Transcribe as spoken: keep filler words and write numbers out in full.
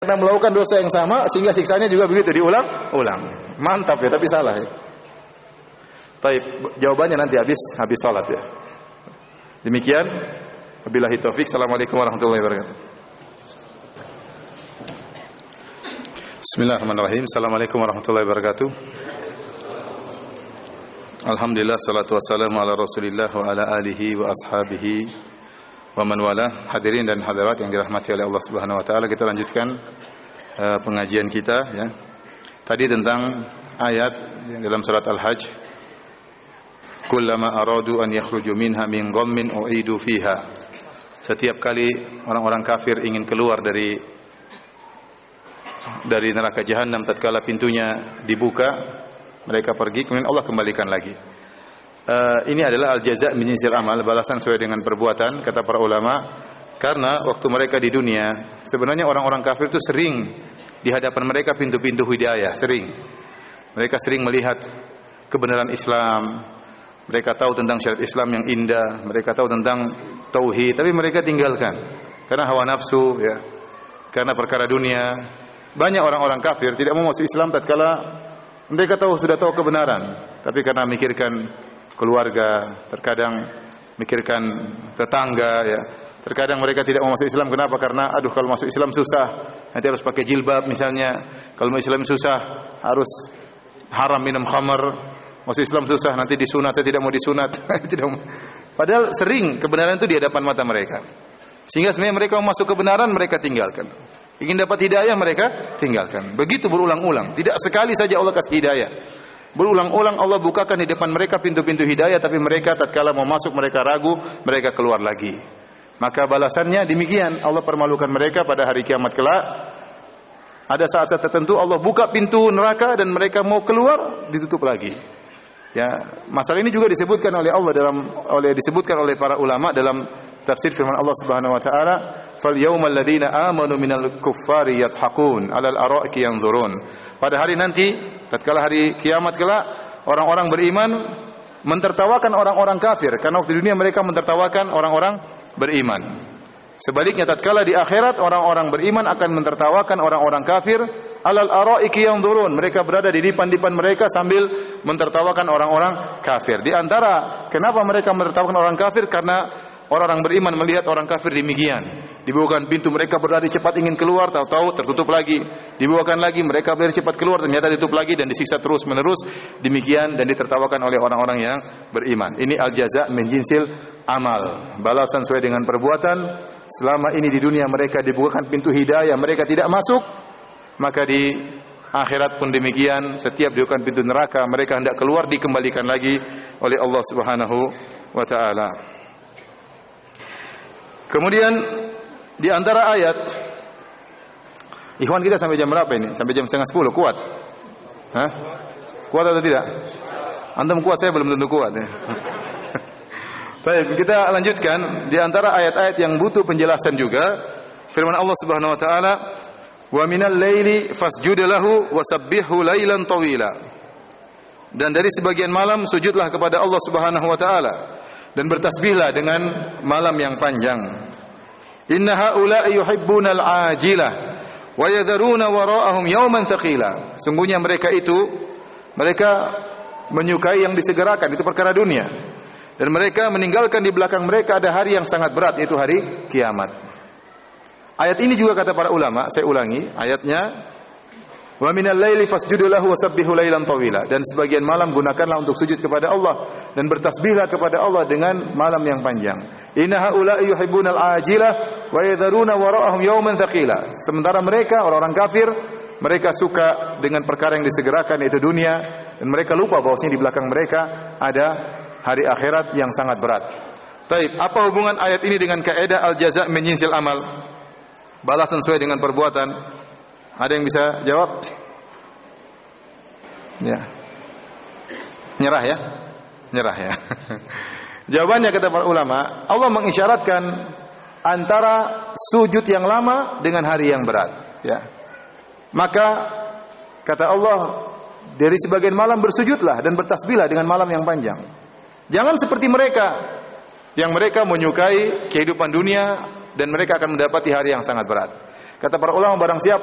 karena melakukan dosa yang sama sehingga siksanya juga begitu diulang-ulang. Mantap ya, tapi salah ya. Baik, jawabannya nanti habis habis salat ya. Demikian, wabillahi taufik. Assalamualaikum warahmatullahi wabarakatuh. Bismillahirrahmanirrahim. Assalamualaikum warahmatullahi wabarakatuh. Alhamdulillah, salatu wassalamu ala Rasulillah wa ala alihi wa ashabihi wa man wala. Hadirin dan hadirat yang dirahmati oleh Allah Subhanahu wa taala, kita lanjutkan uh, pengajian kita ya. Tadi tentang ayat dalam surat Al-Hajj, kullama aradu an yakhruju minha min ghammin u'idu fiha. Setiap kali orang-orang kafir ingin keluar dari dari neraka jahanam, tatkala pintunya dibuka, mereka pergi, kemudian Allah kembalikan lagi. Uh, ini adalah al-jaza' min jinsil amal, balasan sesuai dengan perbuatan, kata para ulama. Karena waktu mereka di dunia, sebenarnya orang-orang kafir itu sering di hadapan mereka pintu-pintu hidayah, sering. Mereka sering melihat kebenaran Islam, mereka tahu tentang syariat Islam yang indah, mereka tahu tentang tauhid, tapi mereka tinggalkan karena hawa nafsu ya, karena perkara dunia. Banyak orang-orang kafir tidak mau masuk Islam tatkala mereka tahu sudah tahu kebenaran, tapi karena mikirkan keluarga, terkadang mikirkan tetangga ya. Terkadang mereka tidak mau masuk Islam, kenapa? Karena aduh kalau masuk Islam susah, nanti harus pakai jilbab misalnya. Kalau masuk Islam susah, harus haram minum khamar. Masuk Islam susah, nanti disunat, saya tidak mau disunat. Tidak mau. Padahal sering kebenaran itu di hadapan mata mereka. Sehingga sebenarnya mereka mau masuk kebenaran, mereka tinggalkan. Ingin dapat hidayah, mereka tinggalkan. Begitu berulang-ulang. Tidak sekali saja Allah kasih hidayah. Berulang-ulang Allah bukakan di depan mereka pintu-pintu hidayah, tapi mereka tatkala mau masuk mereka ragu, mereka keluar lagi. Maka balasannya demikian, Allah permalukan mereka pada hari kiamat kelak. Ada saat-saat tertentu Allah buka pintu neraka dan mereka mau keluar, ditutup lagi. Ya, masalah ini juga disebutkan oleh Allah dalam oleh disebutkan oleh para ulama dalam tafsir firman Allah Subhanahu wa taala, "Fal yaumal ladzina amanu minal kuffari yadhakun 'alal ara'iki yanzurun." Pada hari nanti, tatkala hari kiamat kelak, orang-orang beriman mentertawakan orang-orang kafir karena waktu di dunia mereka mentertawakan orang-orang beriman. Sebaliknya tatkala di akhirat orang-orang beriman akan mentertawakan orang-orang kafir, 'alal ara'iki yanzurun. Mereka berada di dipan-dipan mereka sambil mentertawakan orang-orang kafir. Di antara kenapa mereka mentertawakan orang kafir, karena orang-orang beriman melihat orang kafir demikian. Dibukakan pintu, mereka berlari cepat ingin keluar, tahu-tahu tertutup lagi. Dibukakan lagi, mereka berlari cepat keluar, ternyata ditutup lagi dan disiksa terus-menerus. Demikian dan ditertawakan oleh orang-orang yang beriman. Ini al-jaza' min jinsil amal. Balasan sesuai dengan perbuatan. Selama ini di dunia mereka dibukakan pintu hidayah, mereka tidak masuk, maka di akhirat pun demikian. Setiap dibukakan pintu neraka, mereka hendak keluar, dikembalikan lagi oleh Allah Subhanahu wa taala. Kemudian di antara ayat, ikhwan kita sampai jam berapa ini? Sampai jam setengah sepuluh, kuat? Hah? Kuat atau tidak? Antum kuat, saya belum tentu kuat ya. Baik, kita lanjutkan. Di antara ayat-ayat yang butuh penjelasan juga, firman Allah Subhanahu wa taala, "Wa minal laili fasjud lahu wasabbihhu lailan tawila." Dan dari sebagian malam sujudlah kepada Allah Subhanahu wa taala dan bertasbihlah dengan malam yang panjang. Inna haula'i yuhibbunal ajilah wa yadharuna wara'ahum yawman thaqila. Sungguhnya mereka itu mereka menyukai yang disegerakan, itu perkara dunia. Dan mereka meninggalkan di belakang mereka ada hari yang sangat berat, yaitu hari kiamat. Ayat ini juga kata para ulama, saya ulangi ayatnya, wa minal laili fasjudu lahu wasabbihu lailan tawila. Dan sebagian malam gunakanlah untuk sujud kepada Allah dan bertasbihlah kepada Allah dengan malam yang panjang. Inna haula'i yuhibbunal ajilah wa yadharuna wara'ahum yawman thaqila. Sementara mereka orang-orang kafir, mereka suka dengan perkara yang disegerakan, yaitu dunia, dan mereka lupa bahwasanya di belakang mereka ada hari akhirat yang sangat berat. Taib, apa hubungan ayat ini dengan kaidah al-jaza' min jinsil amal? Balasan sesuai dengan perbuatan. Ada yang bisa jawab? Ya. Nyerah ya? Nyerah ya. Jawabannya kata para ulama, Allah mengisyaratkan antara sujud yang lama dengan hari yang berat, ya. Maka kata Allah, dari sebagian malam bersujudlah dan bertasbihlah dengan malam yang panjang. Jangan seperti mereka yang mereka menyukai kehidupan dunia dan mereka akan mendapati hari yang sangat berat. Kata para ulama, barang siapa